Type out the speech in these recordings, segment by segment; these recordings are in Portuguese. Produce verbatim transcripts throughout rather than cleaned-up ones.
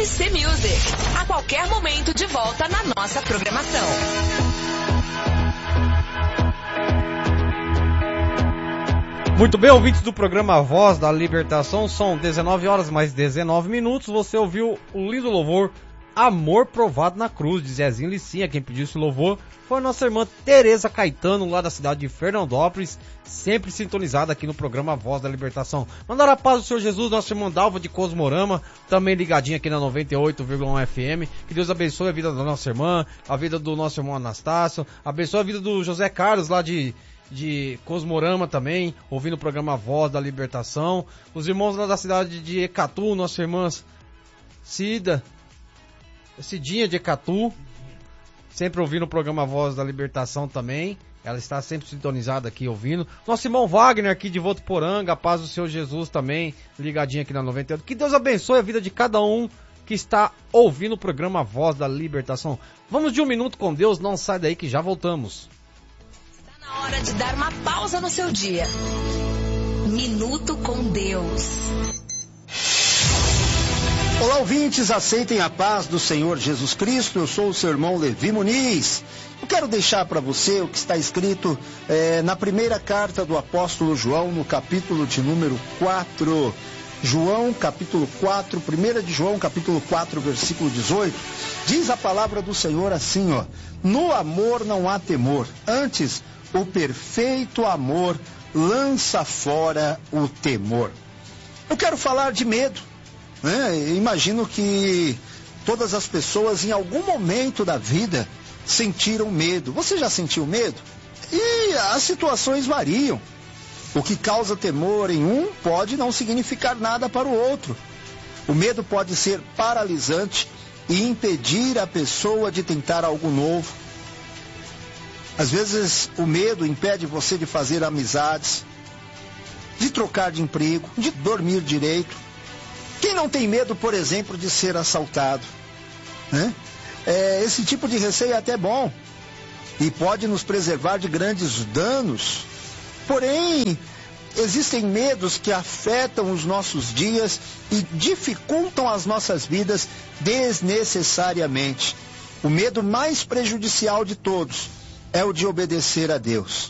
M C Music. A qualquer momento de volta na nossa programação. Muito bem, ouvintes do programa Voz da Libertação, são dezenove horas mais dezenove minutos. Você ouviu o lindo louvor Amor Provado na Cruz, de Zezinho Licinha. Quem pediu esse louvor foi a nossa irmã Tereza Caetano, lá da cidade de Fernandópolis, sempre sintonizada aqui no programa Voz da Libertação. Mandar a paz do Senhor Jesus, nossa irmã Dalva de Cosmorama, também ligadinha aqui na noventa e oito vírgula um F M. Que Deus abençoe a vida da nossa irmã, a vida do nosso irmão Anastácio, abençoe a vida do José Carlos, lá de... de Cosmorama também, ouvindo o programa Voz da Libertação. Os irmãos lá da cidade de Ecatu, nossas irmãs Cida, Cidinha de Ecatu, sempre ouvindo o programa Voz da Libertação também. Ela está sempre sintonizada aqui ouvindo. Nosso irmão Wagner aqui de Votuporanga, a paz do Senhor Jesus também, ligadinho aqui na noventa e oito. Que Deus abençoe a vida de cada um que está ouvindo o programa Voz da Libertação. Vamos de um minuto com Deus, não sai daí que já voltamos. Na hora de dar uma pausa no seu dia. Minuto com Deus. Olá, ouvintes, aceitem a paz do Senhor Jesus Cristo. Eu sou o seu irmão Levi Muniz. Eu quero deixar para você o que está escrito é, na primeira carta do apóstolo João, no capítulo de número quatro. João, capítulo quatro, primeira de João, capítulo quatro, versículo dezoito. Diz a palavra do Senhor assim, ó: no amor não há temor, antes o perfeito amor lança fora o temor. Eu quero falar de medo, né? Imagino que todas as pessoas em algum momento da vida sentiram medo. Você já sentiu medo? E as situações variam. O que causa temor em um pode não significar nada para o outro. O medo pode ser paralisante e impedir a pessoa de tentar algo novo. Às vezes o medo impede você de fazer amizades, de trocar de emprego, de dormir direito. Quem não tem medo, por exemplo, de ser assaltado, né? É, esse tipo de receio é até bom e pode nos preservar de grandes danos. Porém, existem medos que afetam os nossos dias e dificultam as nossas vidas desnecessariamente. O medo mais prejudicial de todos é o de obedecer a Deus.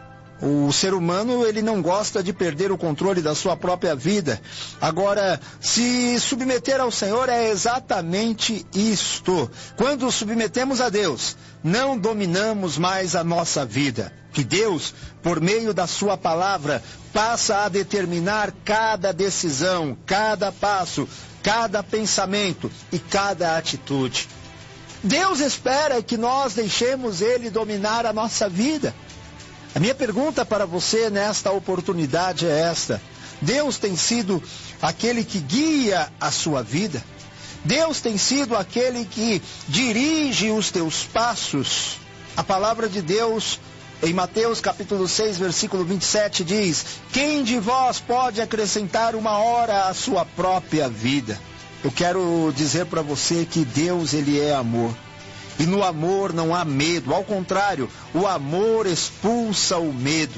O ser humano, ele não gosta de perder o controle da sua própria vida. Agora, se submeter ao Senhor é exatamente isto. Quando submetemos a Deus, não dominamos mais a nossa vida. Que Deus, por meio da sua palavra, passa a determinar cada decisão, cada passo, cada pensamento e cada atitude. Deus espera que nós deixemos Ele dominar a nossa vida. A minha pergunta para você nesta oportunidade é esta: Deus tem sido aquele que guia a sua vida? Deus tem sido aquele que dirige os teus passos? A palavra de Deus, em Mateus capítulo seis, versículo vinte e sete, diz: quem de vós pode acrescentar uma hora à sua própria vida? Eu quero dizer para você que Deus, Ele é amor. E no amor não há medo. Ao contrário, o amor expulsa o medo.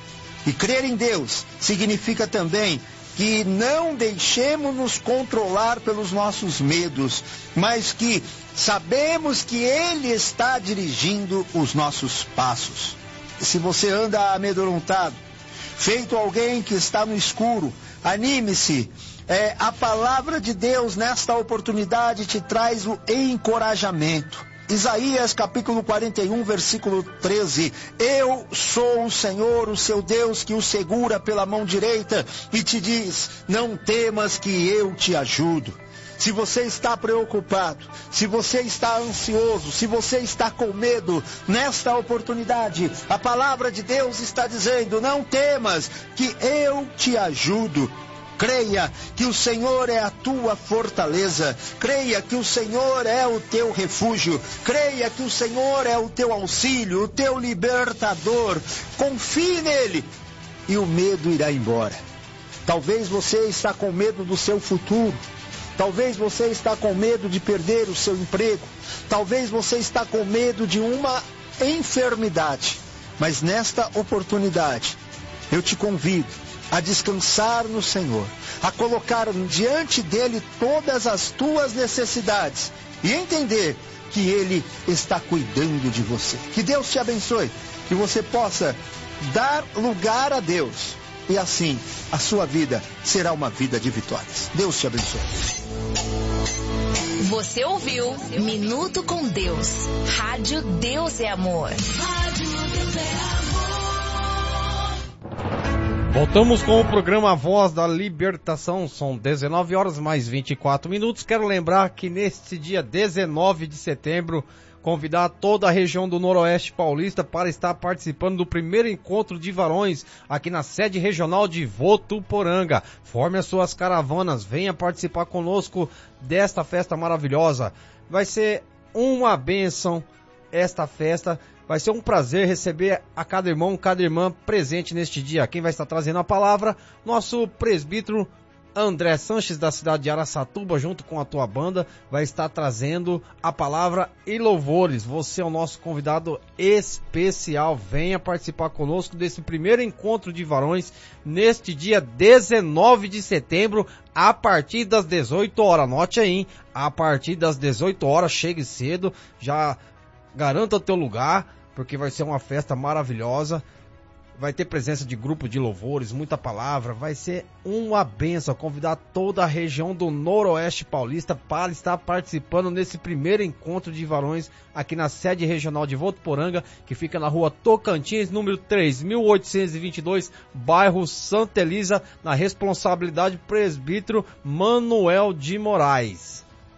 E crer em Deus significa também que não deixemos nos controlar pelos nossos medos, mas que sabemos que Ele está dirigindo os nossos passos. E se você anda amedrontado, feito alguém que está no escuro, anime-se. É, a palavra de Deus nesta oportunidade te traz o encorajamento. Isaías capítulo quarenta e um, versículo treze. Eu sou o Senhor, o seu Deus, que o segura pela mão direita e te diz: não temas, que eu te ajudo. Se você está preocupado, se você está ansioso, se você está com medo, nesta oportunidade, a palavra de Deus está dizendo: não temas, que eu te ajudo. Creia que o Senhor é a tua fortaleza. Creia que o Senhor é o teu refúgio. Creia que o Senhor é o teu auxílio, o teu libertador. Confie nele e o medo irá embora. Talvez você está com medo do seu futuro. Talvez você está com medo de perder o seu emprego. Talvez você está com medo de uma enfermidade. Mas nesta oportunidade, eu te convido a descansar no Senhor, a colocar diante dele todas as tuas necessidades e entender que ele está cuidando de você. Que Deus te abençoe, que você possa dar lugar a Deus e assim a sua vida será uma vida de vitórias. Deus te abençoe. Você ouviu Minuto com Deus. Rádio Deus é Amor. Rádio Deus é Amor. Voltamos com o programa A Voz da Libertação. São dezenove horas mais vinte e quatro minutos. Quero lembrar que neste dia dezenove de setembro, convidar toda a região do Noroeste Paulista para estar participando do primeiro encontro de varões aqui na sede regional de Votuporanga. Forme as suas caravanas, venha participar conosco desta festa maravilhosa. Vai ser uma bênção esta festa. Vai ser um prazer receber a cada irmão, cada irmã presente neste dia. Quem vai estar trazendo a palavra? Nosso presbítero André Sanches, da cidade de Araçatuba, junto com a tua banda, vai estar trazendo a palavra e louvores. Você é o nosso convidado especial. Venha participar conosco desse primeiro encontro de varões neste dia dezenove de setembro, a partir das dezoito horas. Anote aí, hein? A partir das dezoito horas, chegue cedo, já garanta o teu lugar, porque vai ser uma festa maravilhosa. Vai ter presença de grupo de louvores, muita palavra, vai ser uma bênção. Convidar toda a região do Noroeste Paulista para estar participando nesse primeiro encontro de varões aqui na sede regional de Votuporanga, que fica na rua Tocantins, número três mil oitocentos e vinte e dois, bairro Santa Elisa, na responsabilidade do presbítero Manuel de Moraes.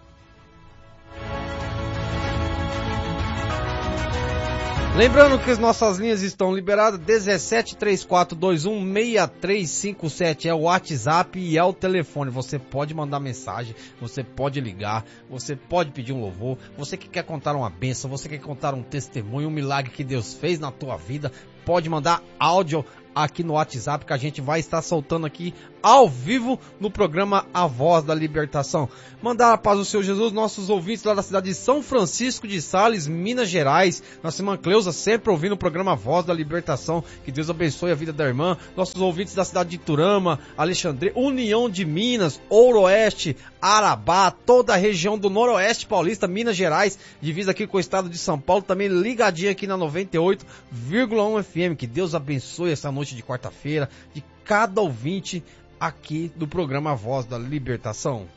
Lembrando que as nossas linhas estão liberadas, dezessete, trinta e quatro, vinte e um, sessenta e três cinquenta e sete é o WhatsApp e é o telefone. Você pode mandar mensagem, você pode ligar, você pode pedir um louvor, você que quer contar uma bênção, você que quer contar um testemunho, um milagre que Deus fez na tua vida, pode mandar áudio aqui no WhatsApp que a gente vai estar soltando aqui ao vivo no programa A Voz da Libertação. Mandar a paz do Senhor Jesus, nossos ouvintes lá da cidade de São Francisco de Sales, Minas Gerais. Nossa irmã Cleusa sempre ouvindo o programa A Voz da Libertação. Que Deus abençoe a vida da irmã. Nossos ouvintes da cidade de Iturama, Alexandre, União de Minas, Ouroeste, Arabá, toda a região do Noroeste Paulista, Minas Gerais, divisa aqui com o estado de São Paulo, também ligadinha aqui na noventa e oito vírgula um F M. Que Deus abençoe essa noite de quarta-feira de cada ouvinte aqui do programa A Voz da Libertação.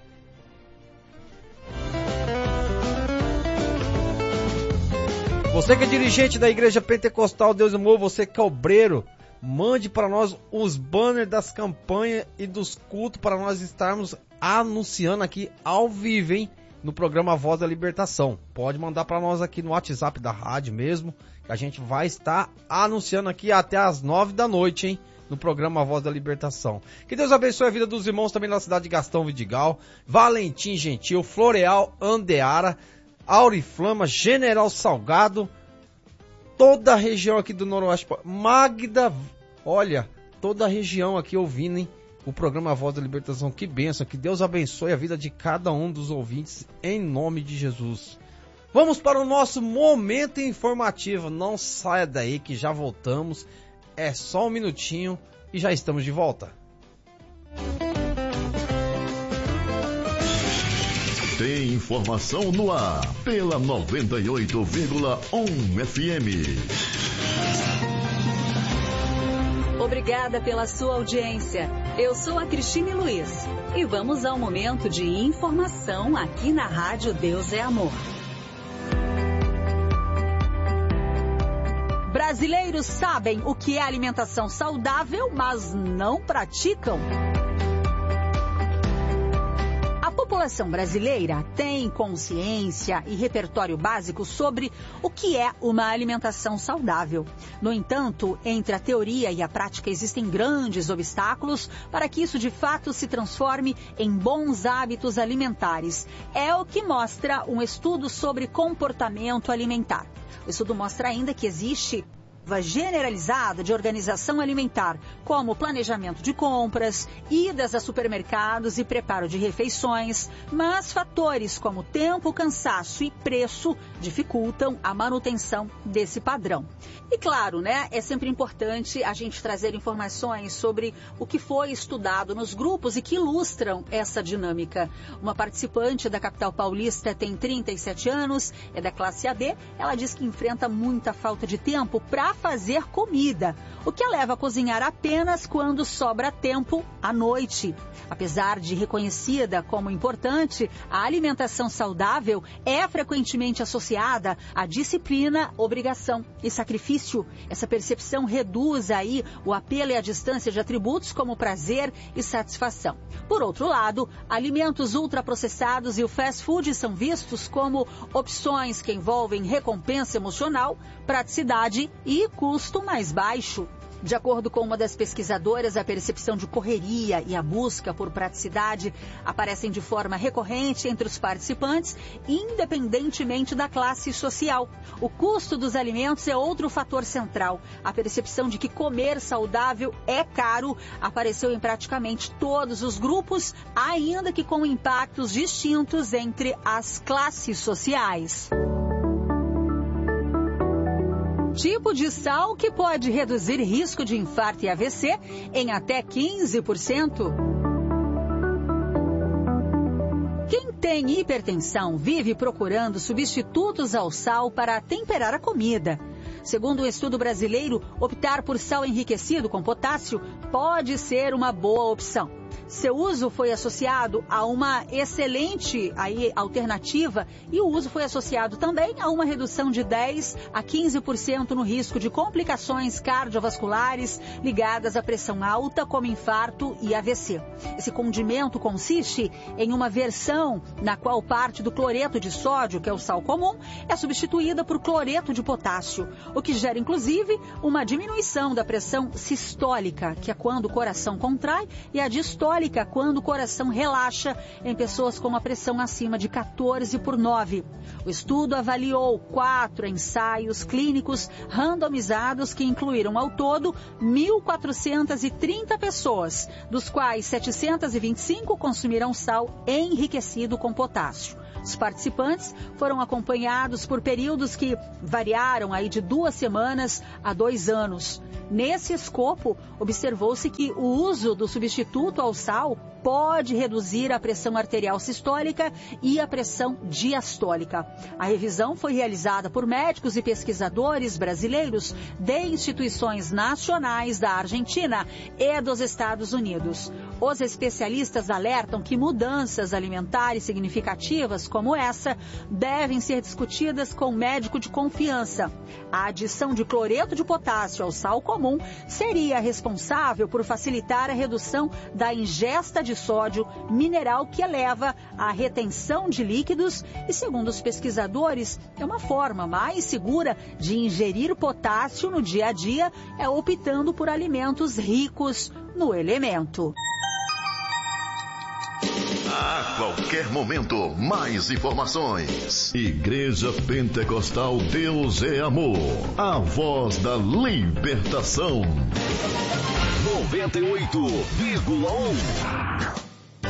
Você que é dirigente da Igreja Pentecostal Deus e Amor, você que é obreiro, mande para nós os banners das campanhas e dos cultos para nós estarmos anunciando aqui ao vivo, hein? No programa A Voz da Libertação. Pode mandar para nós aqui no WhatsApp da rádio mesmo, que a gente vai estar anunciando aqui até as nove da noite, hein? No programa A Voz da Libertação. Que Deus abençoe a vida dos irmãos também na cidade de Gastão Vidigal, Valentim Gentil, Floreal, Andeara, Auriflama, General Salgado, toda a região aqui do Noroeste, Magda, olha, toda a região aqui ouvindo, hein? O programa A Voz da Libertação. Que bênção, que Deus abençoe a vida de cada um dos ouvintes em nome de Jesus. Vamos para o nosso momento informativo. Não saia daí que já voltamos. É só um minutinho e já estamos de volta. Tem informação no ar pela noventa e oito vírgula um F M. Obrigada pela sua audiência. Eu sou a Cristine Luiz e vamos ao momento de informação aqui na Rádio Deus é Amor. Brasileiros sabem o que é alimentação saudável, mas não praticam. A população brasileira tem consciência e repertório básico sobre o que é uma alimentação saudável. No entanto, entre a teoria e a prática existem grandes obstáculos para que isso de fato se transforme em bons hábitos alimentares. É o que mostra um estudo sobre comportamento alimentar. O estudo mostra ainda que existe generalizada de organização alimentar, como planejamento de compras, idas a supermercados e preparo de refeições, mas fatores como tempo, cansaço e preço dificultam a manutenção desse padrão. E claro, né, é sempre importante a gente trazer informações sobre o que foi estudado nos grupos e que ilustram essa dinâmica. Uma participante da capital paulista tem trinta e sete anos, é da classe A B, ela diz que enfrenta muita falta de tempo para fazer comida, o que a leva a cozinhar apenas quando sobra tempo à noite. Apesar de reconhecida como importante, a alimentação saudável é frequentemente associada à disciplina, obrigação e sacrifício. Essa percepção reduz aí o apelo e a distância de atributos como prazer e satisfação. Por outro lado, alimentos ultraprocessados e o fast food são vistos como opções que envolvem recompensa emocional, praticidade e custo mais baixo. De acordo com uma das pesquisadoras, a percepção de correria e a busca por praticidade aparecem de forma recorrente entre os participantes, independentemente da classe social. O custo dos alimentos é outro fator central. A percepção de que comer saudável é caro apareceu em praticamente todos os grupos, ainda que com impactos distintos entre as classes sociais. Tipo de sal que pode reduzir risco de infarto e A V C em até quinze por cento. Quem tem hipertensão vive procurando substitutos ao sal para temperar a comida. Segundo um estudo brasileiro, optar por sal enriquecido com potássio pode ser uma boa opção. Seu uso foi associado a uma excelente aí, alternativa e o uso foi associado também a uma redução de dez a quinze por cento no risco de complicações cardiovasculares ligadas à pressão alta, como infarto e A V C. Esse condimento consiste em uma versão na qual parte do cloreto de sódio, que é o sal comum, é substituída por cloreto de potássio, o que gera inclusive uma diminuição da pressão sistólica, que é quando o coração contrai, e a distólica, quando o coração relaxa em pessoas com uma pressão acima de quatorze por nove. O estudo avaliou quatro ensaios clínicos randomizados que incluíram ao todo mil quatrocentas e trinta pessoas, dos quais setecentas e vinte e cinco consumiram sal enriquecido com potássio. Os participantes foram acompanhados por períodos que variaram aí de duas semanas a dois anos. Nesse escopo, observou-se que o uso do substituto ao sal pode reduzir a pressão arterial sistólica e a pressão diastólica. A revisão foi realizada por médicos e pesquisadores brasileiros de instituições nacionais da Argentina e dos Estados Unidos. Os especialistas alertam que mudanças alimentares significativas como essa devem ser discutidas com o médico de confiança. A adição de cloreto de potássio ao sal comum seria responsável por facilitar a redução da ingesta de sódio, mineral que eleva a retenção de líquidos e, segundo os pesquisadores, é uma forma mais segura de ingerir potássio no dia a dia, é optando por alimentos ricos no elemento. A qualquer momento, mais informações. Igreja Pentecostal Deus é Amor. A voz da libertação. noventa e oito vírgula um.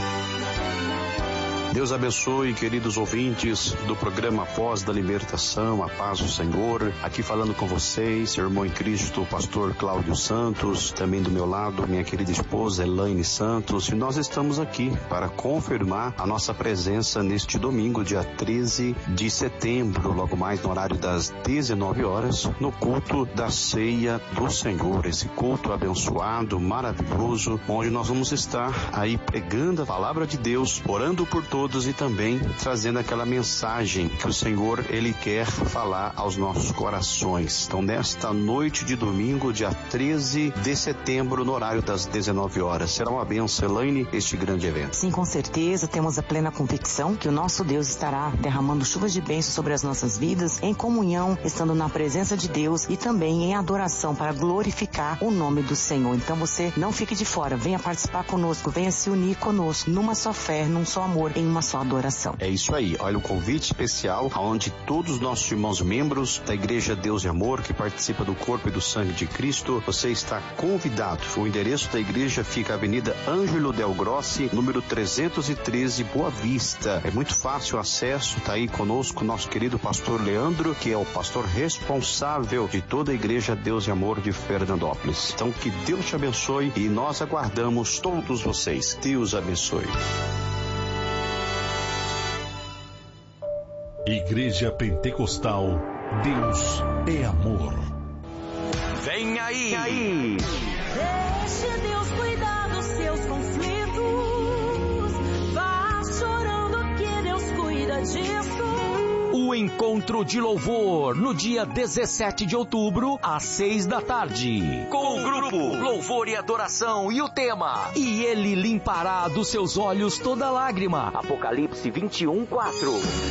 Deus abençoe, queridos ouvintes do programa Voz da Libertação, a paz do Senhor. Aqui falando com vocês, irmão em Cristo, pastor Cláudio Santos, também do meu lado, minha querida esposa Elaine Santos. E nós estamos aqui para confirmar a nossa presença neste domingo, dia treze de setembro, logo mais no horário das dezenove horas, no culto da Ceia do Senhor. Esse culto abençoado, maravilhoso, onde nós vamos estar aí pregando a palavra de Deus, orando por todos e também trazendo aquela mensagem que o Senhor, Ele quer falar aos nossos corações. Então, nesta noite de domingo, dia treze de setembro, no horário das dezenove horas, será uma bênção, Elaine, este grande evento. Sim, com certeza, temos a plena convicção que o nosso Deus estará derramando chuvas de bênçãos sobre as nossas vidas, em comunhão, estando na presença de Deus e também em adoração para glorificar o nome do Senhor. Então, você não fique de fora, venha participar conosco, venha se unir conosco, numa só fé, num só amor, em em uma só adoração. É isso aí, olha o convite especial aonde todos os nossos irmãos membros da Igreja Deus e Amor que participa do corpo e do sangue de Cristo, você está convidado. O endereço da igreja fica na Avenida Ângelo Del Grossi, número trezentos e treze, Boa Vista. É muito fácil o acesso, tá aí conosco o nosso querido pastor Leandro, que é o pastor responsável de toda a Igreja Deus e Amor de Fernandópolis. Então que Deus te abençoe e nós aguardamos todos vocês. Deus abençoe. Igreja Pentecostal, Deus é amor. Vem aí! Vem aí! Deixe Deus cuidar dos seus conflitos. Vá chorando que Deus cuida disso. O encontro de louvor no dia dezessete de outubro, às seis da tarde. Com o grupo Louvor e Adoração e o tema: E Ele limpará dos seus olhos toda lágrima. Apocalipse vinte e um, quatro.